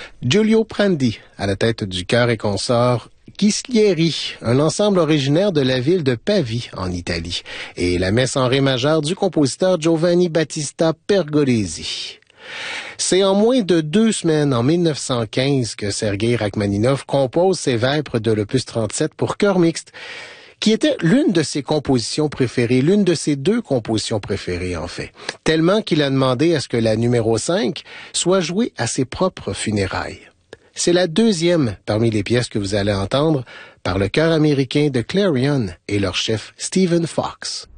Giulio Prandi, à la tête du chœur et consort Ghislieri, un ensemble originaire de la ville de Pavie, en Italie, et la messe en ré majeur du compositeur Giovanni Battista Pergolesi. C'est en moins de 2 semaines, en 1915, que Sergueï Rachmaninov compose ses vêpres de l'opus 37 pour chœur mixte, qui était l'une de ses compositions préférées, l'une de ses 2 compositions préférées en fait, tellement qu'il a demandé à ce que la numéro 5 soit jouée à ses propres funérailles. C'est la 2e parmi les pièces que vous allez entendre par le chœur américain de Clarion et leur chef Stephen Fox.